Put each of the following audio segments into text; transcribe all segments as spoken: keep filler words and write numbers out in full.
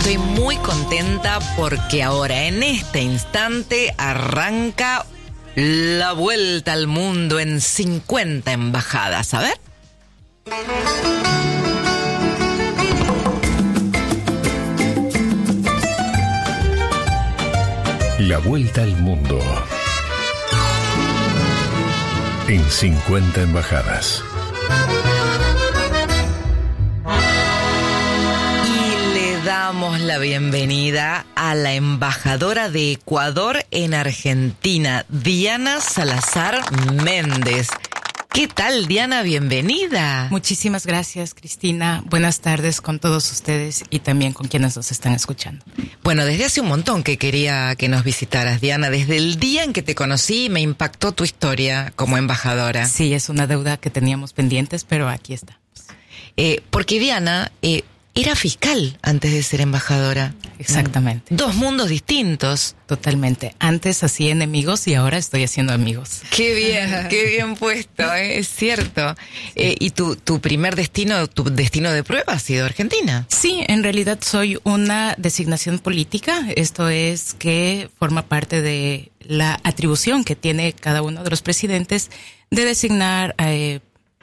estoy muy contenta porque ahora, en este instante, arranca la vuelta al mundo en cincuenta embajadas. A ver. La vuelta al mundo en cincuenta embajadas. Damos la bienvenida a la embajadora de Ecuador en Argentina, Diana Salazar Méndez. ¿Qué tal, Diana? Bienvenida. Muchísimas gracias, Cristina. Buenas tardes con todos ustedes y también con quienes nos están escuchando. Bueno, desde hace un montón que quería que nos visitaras, Diana. Desde el día en que te conocí me impactó tu historia como embajadora. Sí, es una deuda que teníamos pendientes, pero aquí está. Eh, porque Diana... Eh, Era fiscal antes de ser embajadora. Exactamente. Dos mundos distintos. Totalmente. Antes hacía enemigos y ahora estoy haciendo amigos. Qué bien, qué bien puesto, ¿eh? Es cierto. Sí. Eh, ¿Y tu, tu primer destino, tu destino de prueba ha sido Argentina? Sí, en realidad soy una designación política. Esto es que forma parte de la atribución que tiene cada uno de los presidentes de designar eh,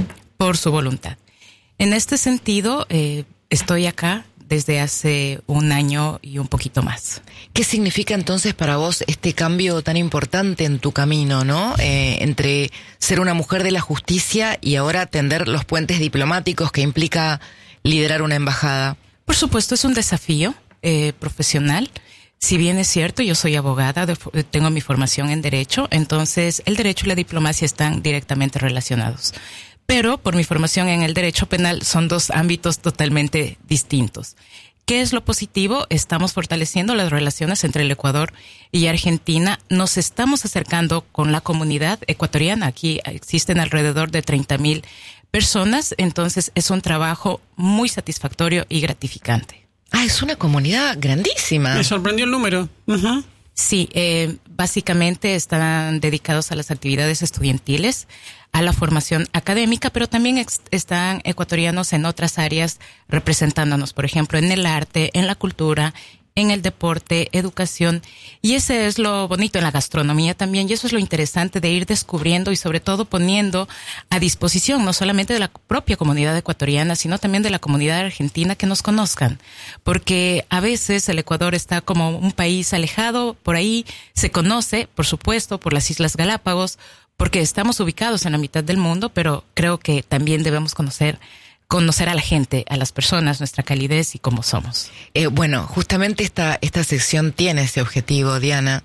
por su voluntad. En este sentido, eh, estoy acá desde hace un año y un poquito más. ¿Qué significa entonces para vos este cambio tan importante en tu camino, no? Eh, entre ser una mujer de la justicia y ahora tender los puentes diplomáticos que implica liderar una embajada. Por supuesto, es un desafío eh, profesional. Si bien es cierto, yo soy abogada, de, tengo mi formación en Derecho, entonces el Derecho y la diplomacia están directamente relacionados. Pero por mi formación en el derecho penal son dos ámbitos totalmente distintos. ¿Qué es lo positivo? Estamos fortaleciendo las relaciones entre el Ecuador y Argentina. Nos estamos acercando con la comunidad ecuatoriana. Aquí existen alrededor de treinta mil personas, entonces es un trabajo muy satisfactorio y gratificante. Ah, es una comunidad grandísima. Me sorprendió el número. Uh-huh. Sí, eh, básicamente están dedicados a las actividades estudiantiles, a la formación académica, pero también ex- están ecuatorianos en otras áreas representándonos, por ejemplo, en el arte, en la cultura, en el deporte, educación, y ese es lo bonito en la gastronomía también, y eso es lo interesante de ir descubriendo y sobre todo poniendo a disposición no solamente de la propia comunidad ecuatoriana, sino también de la comunidad argentina que nos conozcan, porque a veces el Ecuador está como un país alejado, por ahí se conoce, por supuesto, por las Islas Galápagos, porque estamos ubicados en la mitad del mundo, pero creo que también debemos conocer conocer a la gente, a las personas, nuestra calidez y cómo somos. Eh, bueno, justamente esta, esta sección tiene ese objetivo, Diana,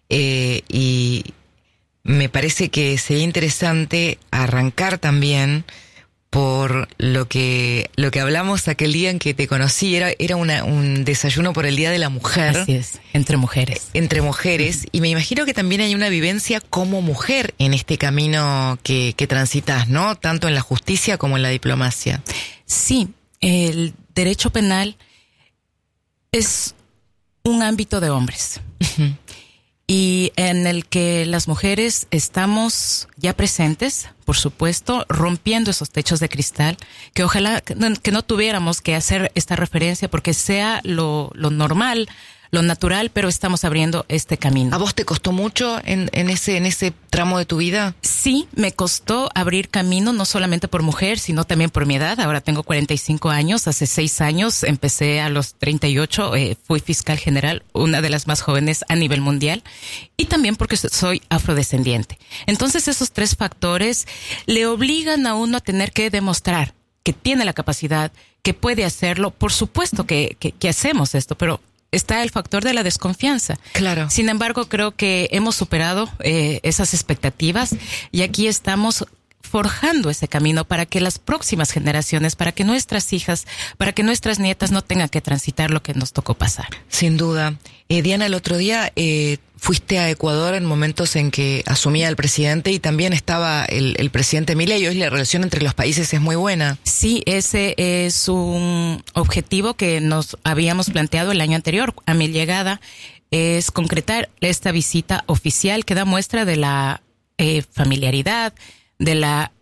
eh, y me parece que sería interesante arrancar también por lo que lo que hablamos aquel día en que te conocí. Era, era una, un desayuno por el Día de la Mujer. Así es, entre mujeres. Entre mujeres, y me imagino que también hay una vivencia como mujer en este camino que, que transitas, ¿no? Tanto en la justicia como en la diplomacia. Sí, el derecho penal es un ámbito de hombres. Uh-huh. Y en el que las mujeres estamos ya presentes, por supuesto, rompiendo esos techos de cristal, que ojalá que no, que no tuviéramos que hacer esta referencia porque sea lo, lo normal, lo natural, pero estamos abriendo este camino. ¿A vos te costó mucho en, en ese en ese tramo de tu vida? Sí, me costó abrir camino, no solamente por mujer, sino también por mi edad. Ahora tengo cuarenta y cinco años, hace seis años empecé a los treinta y ocho, eh, fui fiscal general, una de las más jóvenes a nivel mundial, y también porque soy afrodescendiente. Entonces esos tres factores le obligan a uno a tener que demostrar que tiene la capacidad, que puede hacerlo. Por supuesto que, que, que hacemos esto, pero está el factor de la desconfianza. Claro. Sin embargo, creo que hemos superado eh, esas expectativas y aquí estamos forjando ese camino para que las próximas generaciones, para que nuestras hijas, para que nuestras nietas no tengan que transitar lo que nos tocó pasar. Sin duda. Eh, Diana, el otro día eh, fuiste a Ecuador en momentos en que asumía el presidente y también estaba el, el presidente Milei. Hoy la relación entre los países es muy buena. Sí, ese es un objetivo que nos habíamos planteado el año anterior. A mi llegada es concretar esta visita oficial que da muestra de la eh, familiaridad, de la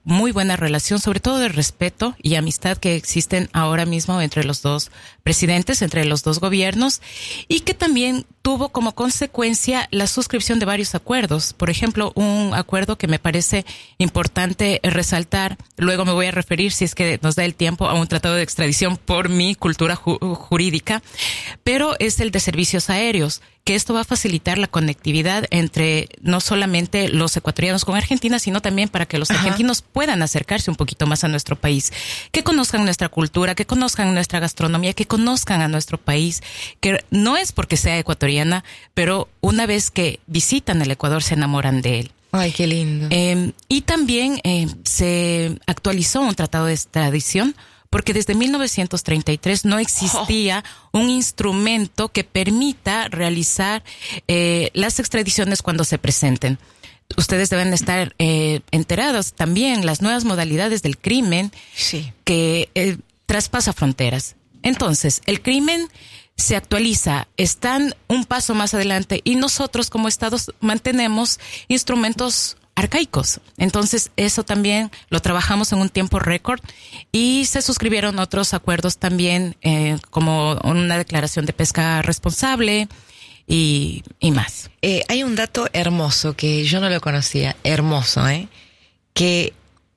muy buena relación, sobre todo de respeto y amistad que existen ahora mismo entre los dos presidentes, entre los dos gobiernos, y que también tuvo como consecuencia la suscripción de varios acuerdos. Por ejemplo, un acuerdo que me parece importante resaltar, luego me voy a referir, si es que nos da el tiempo, a un tratado de extradición por mi cultura ju- jurídica, pero es el de servicios aéreos, que esto va a facilitar la conectividad entre no solamente los ecuatorianos con Argentina, sino también para que los Ajá. argentinos puedan acercarse un poquito más a nuestro país, que conozcan nuestra cultura, que conozcan nuestra gastronomía, que conozcan a nuestro país, que no es porque sea ecuatoriana, pero una vez que visitan el Ecuador se enamoran de él. Ay, qué lindo. Eh, y también eh, se actualizó un tratado de extradición, porque desde mil novecientos treinta y tres no existía oh. un instrumento que permita realizar eh, las extradiciones cuando se presenten. Ustedes deben estar eh, enterados también las nuevas modalidades del crimen sí. que eh, traspasa fronteras. Entonces, el crimen se actualiza, están un paso más adelante y nosotros como Estados mantenemos instrumentos arcaicos. Entonces, eso también lo trabajamos en un tiempo récord y se suscribieron otros acuerdos también, eh, como una declaración de pesca responsable y, y más. Eh, hay un dato hermoso que yo no lo conocía, hermoso, ¿eh? Que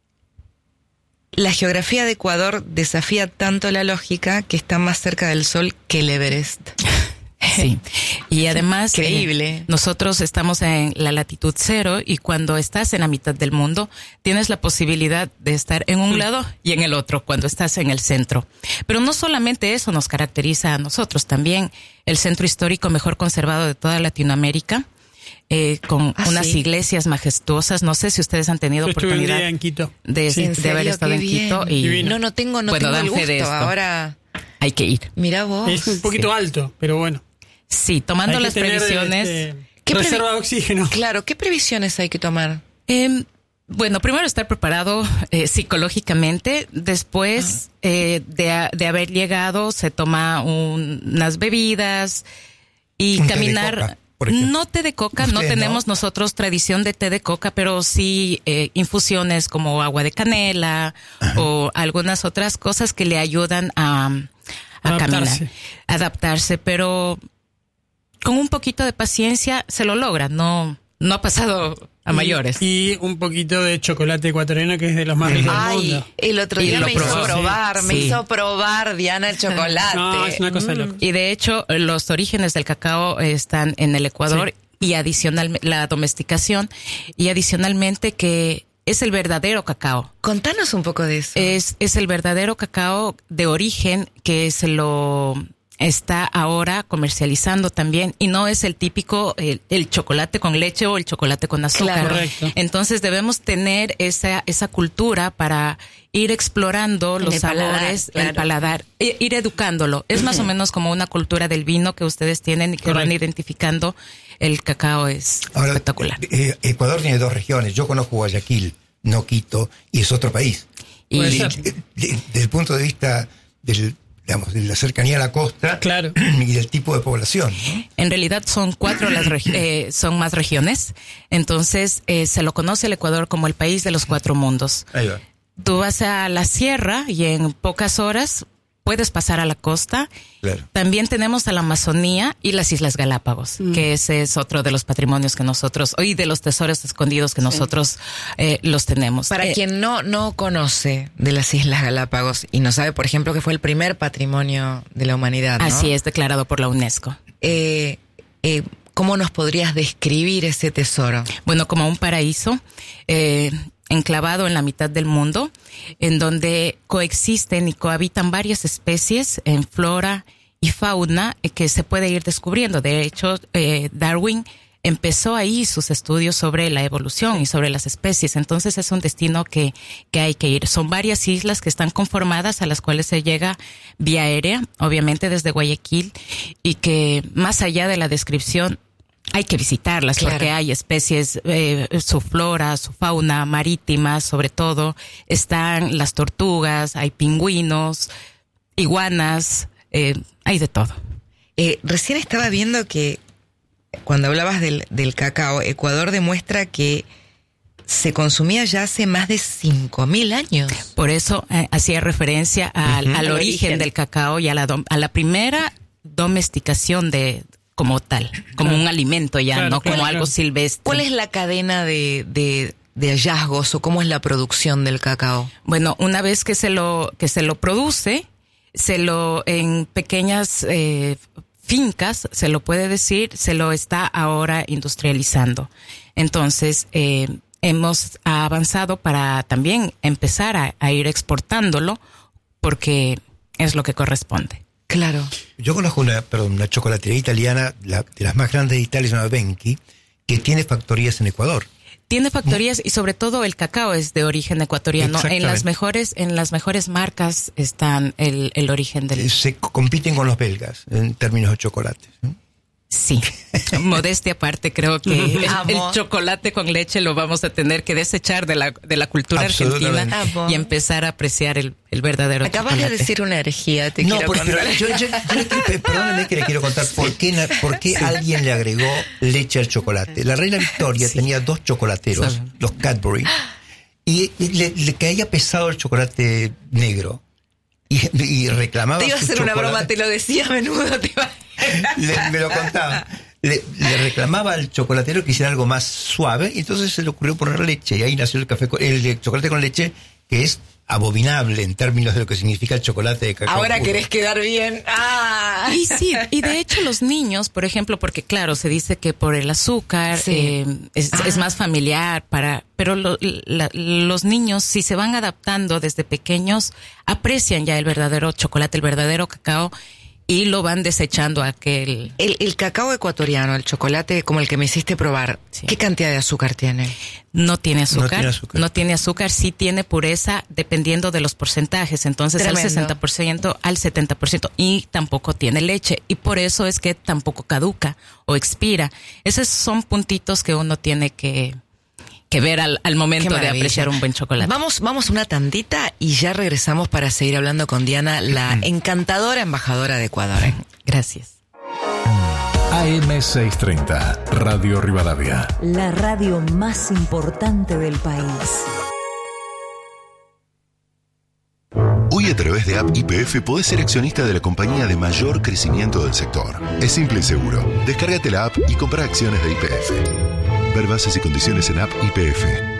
la geografía de Ecuador desafía tanto la lógica que está más cerca del sol que el Everest. Sí, y además increíble. Eh, nosotros estamos en la latitud cero y cuando estás en la mitad del mundo tienes la posibilidad de estar en un lado y en el otro cuando estás en el centro. Pero no solamente eso nos caracteriza a nosotros, también el centro histórico mejor conservado de toda Latinoamérica, eh, con ¿Ah, unas sí? iglesias majestuosas. No sé si ustedes han tenido Yo estuve oportunidad un día en Quito. de, Sí, ¿en de haber serio? estado Qué en bien. Quito y Divino. No, no tengo, no bueno, tengo dan el fe de gusto. esto. Ahora, hay que ir. mira vos. Es un poquito Sí. alto, pero bueno. Sí, tomando Hay que las tener, previsiones. este, ¿Qué reserva previ- de oxígeno. Claro, ¿qué previsiones hay que tomar? Eh, bueno, primero estar preparado eh, psicológicamente. Después Ah. eh, de, a- de haber llegado, se toma un- unas bebidas y Un té de caminar. coca, por ejemplo. No té de coca, no Usted, tenemos ¿no? nosotros tradición de té de coca, pero sí eh, infusiones como agua de canela o algunas otras cosas que le ayudan a, a Adaptarse. caminar, adaptarse, pero con un poquito de paciencia se lo logra, no, no ha pasado a mayores. Y, y un poquito de chocolate ecuatoriano, que es de los más ricos del Ay, mundo. el otro Y día lo me hizo probó. probar, Sí. me Sí. hizo probar, Diana, el chocolate. No, es una cosa Mm. loca. Y de hecho, los orígenes del cacao están en el Ecuador y adicionalmente la domesticación y adicionalmente que es el verdadero cacao. Contanos un poco de eso. Es, es el verdadero cacao de origen que se lo está ahora comercializando también y no es el típico el, el chocolate con leche o el chocolate con azúcar. Claro. Correcto. Entonces debemos tener esa esa cultura para ir explorando En los el paladar, sabores, claro. el paladar, e- ir educándolo. Es más o menos como una cultura del vino que ustedes tienen y que van Correcto. identificando. El cacao es Ahora, espectacular. eh, eh, Ecuador tiene dos regiones. Yo conozco Guayaquil, no Quito, y es otro país. Y Puede De- ser. de- de- desde el punto de vista del, digamos, de la cercanía a la costa Claro. y del tipo de población, ¿no? en realidad son cuatro las regi- eh, son más regiones. Entonces eh, se lo conoce el Ecuador como el país de los cuatro mundos. Ahí va. Tú vas a la sierra y en pocas horas puedes pasar a la costa. Claro. También tenemos a la Amazonía y las Islas Galápagos, Mm. que ese es otro de los patrimonios que nosotros, y de los tesoros escondidos que nosotros eh, los tenemos. Para Eh, quien no, no conoce de las Islas Galápagos y no sabe, por ejemplo, que fue el primer patrimonio de la humanidad, ¿no? Así es, declarado por la UNESCO. Eh, eh, ¿Cómo nos podrías describir ese tesoro? Bueno, como un paraíso eh, enclavado en la mitad del mundo, en donde coexisten y cohabitan varias especies en flora y fauna eh, que se puede ir descubriendo. De hecho, eh, Darwin empezó ahí sus estudios sobre la evolución y sobre las especies. Entonces es un destino que, que hay que ir. Son varias islas que están conformadas a las cuales se llega vía aérea, obviamente desde Guayaquil, y que más allá de la descripción hay que visitarlas, Claro. porque hay especies, eh, su flora, su fauna marítima, sobre todo. Están las tortugas, hay pingüinos, iguanas, eh, hay de todo. Eh, recién estaba viendo que cuando hablabas del, del cacao, Ecuador demuestra que se consumía ya hace más de cinco mil años. Por eso eh, hacía referencia al, Uh-huh. al Al origen, origen del cacao y a la, dom- a la primera domesticación de como tal, como Claro. un alimento ya, Claro, no claro, como claro. algo silvestre. ¿Cuál es la cadena de, de, de hallazgos o cómo es la producción del cacao? Bueno, una vez que se lo que se lo produce, se lo en pequeñas eh, fincas, se lo puede decir, se lo está ahora industrializando. Entonces, eh, hemos avanzado para también empezar a, a ir exportándolo porque es lo que corresponde. Claro. Yo conozco una, perdón, una chocolatería italiana, la, de las más grandes de Italia, se llama Benchi, que tiene factorías en Ecuador. Tiene factorías y sobre todo el cacao es de origen ecuatoriano. En Exactamente. las mejores, en las mejores marcas están el, el origen del. Eh, Se compiten con los belgas en términos de chocolates, ¿no? Sí, modestia aparte, creo que el, Amo. el chocolate con leche lo vamos a tener que desechar de la, de la cultura Absolutamente. argentina Amo. y empezar a apreciar el, el verdadero Acabas chocolate. de decir una herejía, te No, quiero porque contar. yo, yo, yo le quiero- perdónenme que le quiero contar por qué, na- por qué alguien le agregó leche al chocolate. La reina Victoria Sí. tenía dos chocolateros, Saben. los Cadbury, y, y le, le caía pesado el chocolate negro. Y, y reclamaba Te iba a su hacer una chocolate. broma, te lo decía a menudo. Te iba... Le- me lo contaba. Le, le reclamaba al chocolatero que hiciera algo más suave y entonces se le ocurrió poner leche y ahí nació el café con, el chocolate con leche, que es abominable en términos de lo que significa el chocolate de cacao Ahora puro. querés quedar bien. Ah. Y sí, y de hecho los niños, por ejemplo, porque claro, se dice que por el azúcar Sí. eh, es, Ah. es más familiar para, pero lo- la- los niños si se van adaptando desde pequeños aprecian ya el verdadero chocolate, el verdadero cacao y lo van desechando a aquel. El, el cacao ecuatoriano, el chocolate como el que me hiciste probar, Sí. ¿qué cantidad de azúcar tiene? No tiene azúcar. No tiene azúcar. No tiene azúcar, sí tiene pureza dependiendo de los porcentajes. Entonces Tremendo. al sesenta por ciento, al setenta por ciento. Y tampoco tiene leche. Y por eso es que tampoco caduca o expira. Esos son puntitos que uno tiene que, que ver al, al Qué momento de maravilla. apreciar un buen chocolate. Vamos, vamos una tandita y ya regresamos para seguir hablando con Diana, la encantadora embajadora de Ecuador. Gracias. A M seiscientos treinta, Radio Rivadavia. La radio más importante del país. Hoy a través de App Y P F podés ser accionista de la compañía de mayor crecimiento del sector. Es simple y seguro. Descárgate la app y compra acciones de Y P F. Ver bases y condiciones en App Y P F.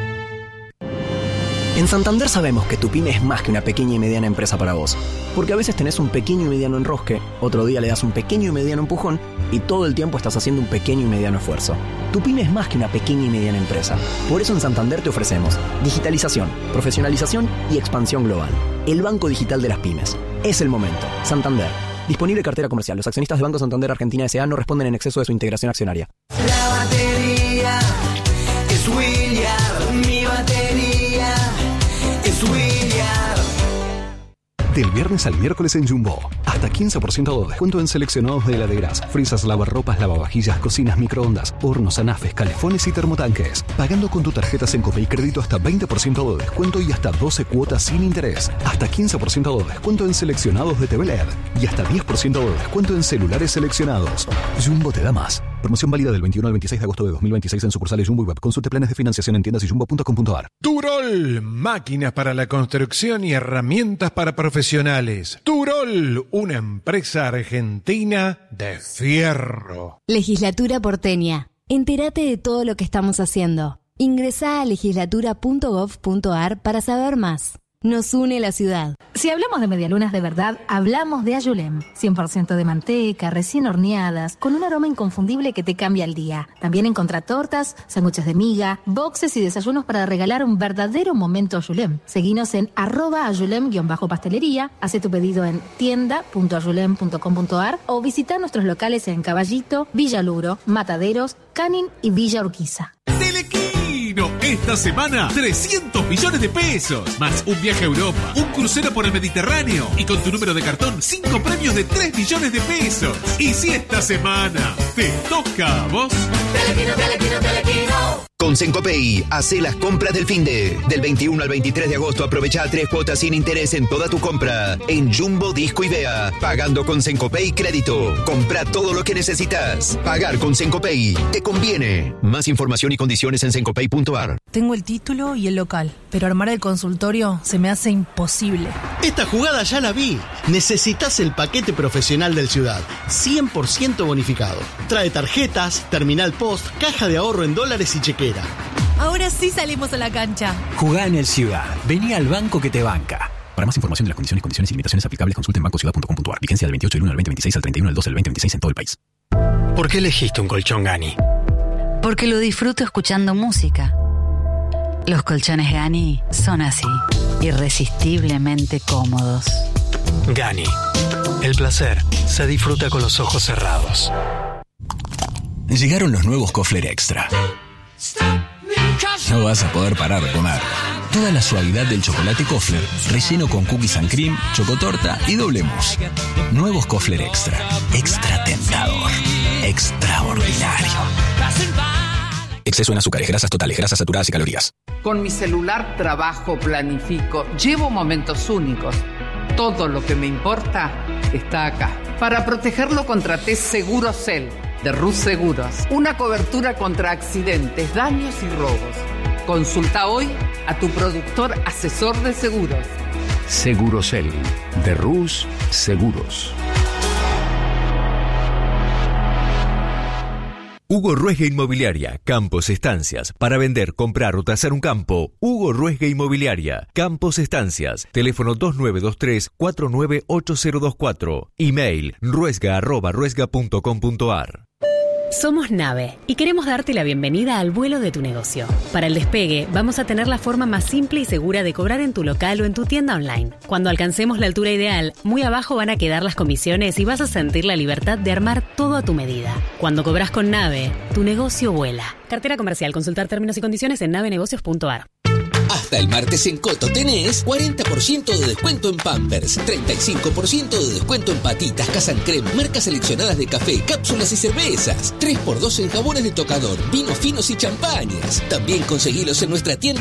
En Santander sabemos que tu pyme es más que una pequeña y mediana empresa para vos. Porque a veces tenés un pequeño y mediano enrosque, otro día le das un pequeño y mediano empujón y todo el tiempo estás haciendo un pequeño y mediano esfuerzo. Tu pyme es más que una pequeña y mediana empresa. Por eso en Santander te ofrecemos digitalización, profesionalización y expansión global. El Banco Digital de las Pymes. Es el momento. Santander. Disponible cartera comercial. Los accionistas de Banco Santander Argentina S A no responden en exceso de su integración accionaria. La batería es William, mi batería es William. Del viernes al miércoles en Jumbo. Hasta quince por ciento de descuento en seleccionados de heladeras, frisas, lavarropas, lavavajillas, cocinas, microondas, hornos, anafes, calefones y termotanques. Pagando con tu tarjeta Sencopay Crédito hasta veinte por ciento de descuento y hasta doce cuotas sin interés. Hasta quince por ciento de descuento en seleccionados de T V L E D. Y hasta diez por ciento de descuento en celulares seleccionados. Jumbo te da más. Promoción válida del veintiuno al veintiséis de agosto de dos mil veintiséis en sucursales Jumbo y Web. Consulte planes de financiación en tiendas y jumbo punto com punto a r. Turol, máquinas para la construcción y herramientas para profesionales. Turol, una empresa argentina de fierro. Legislatura porteña. Entérate de todo lo que estamos haciendo. Ingresá a legislatura punto gov punto a r para saber más. Nos une la ciudad. Si hablamos de medialunas de verdad, hablamos de Ayulem. cien por ciento de manteca, recién horneadas, con un aroma inconfundible que te cambia el día. También encontrá tortas, sándwiches de miga, boxes y desayunos para regalar un verdadero momento Ayulem. Seguinos en arroba ayulem-pastelería, hace tu pedido en tienda punto ayulem punto com punto a r o visita nuestros locales en Caballito, Villa Luro, Mataderos, Canin y Villa Urquiza. Telequino, esta semana trescientos millones de pesos, más un viaje a Europa, un crucero por el Mediterráneo y con tu número de cartón cinco premios de tres millones de pesos. Y si esta semana te toca a vos, Telequino, Telequino, Telequino. Con Sencopay, hace las compras del finde. Del veintiuno al veintitrés de agosto aprovecha tres cuotas sin interés en toda tu compra. En Jumbo, Disco y Vea. Pagando con Sencopay Crédito. Compra todo lo que necesitas. Pagar con Sencopay. Te conviene. Más información y condiciones en sencopay punto a r. Tengo el título y el local, pero armar el consultorio se me hace imposible. Esta jugada ya la vi. Necesitas el paquete profesional del Ciudad, cien por ciento bonificado. Trae tarjetas, terminal post, caja de ahorro en dólares y chequera. Ahora sí salimos a la cancha. Jugá en el Ciudad. Vení al banco que te banca. Para más información de las condiciones, condiciones y limitaciones aplicables, consulte en banco ciudad punto com punto a r. Vigencia del veintiocho del uno al veinte veintiséis al treinta y uno del doce del veinte veintiséis en todo el país. ¿Por qué elegiste un colchón Gani? Porque lo disfruto escuchando música. Los colchones Gani son así, irresistiblemente cómodos. Gani. El placer se disfruta con los ojos cerrados. Llegaron los nuevos Kofler Extra. No vas a poder parar de comer. Toda la suavidad del chocolate Kofler, relleno con cookies and cream, chocotorta y doble mousse. Nuevos Kofler Extra. Extra tentador. Extraordinario. Exceso en azúcares, grasas totales, grasas saturadas y calorías. Con mi celular trabajo, planifico, llevo momentos únicos. Todo lo que me importa está acá. Para protegerlo contraté Segurocel de Rus Seguros. Una cobertura contra accidentes, daños y robos. Consulta hoy a tu productor asesor de seguros. Segurocel de Rus Seguros. Hugo Ruesga Inmobiliaria, Campos Estancias. Para vender, comprar o tasar un campo, Hugo Ruesga Inmobiliaria, Campos Estancias. Teléfono dos nueve dos tres, cuatro nueve ocho cero dos cuatro. Email ruesga arroba ruesga punto com punto a r. Somos Nave y queremos darte la bienvenida al vuelo de tu negocio. Para el despegue, vamos a tener la forma más simple y segura de cobrar en tu local o en tu tienda online. Cuando alcancemos la altura ideal, muy abajo van a quedar las comisiones y vas a sentir la libertad de armar todo a tu medida. Cuando cobras con Nave, tu negocio vuela. Cartera comercial. Consultar términos y condiciones en nave negocios punto a r. Hasta el martes en Coto tenés cuarenta por ciento de descuento en Pampers, treinta y cinco por ciento de descuento en patitas, Casan Creme, marcas seleccionadas de café, cápsulas y cervezas, tres por dos en jabones de tocador, vinos finos y champañas. También conseguilos en nuestra tienda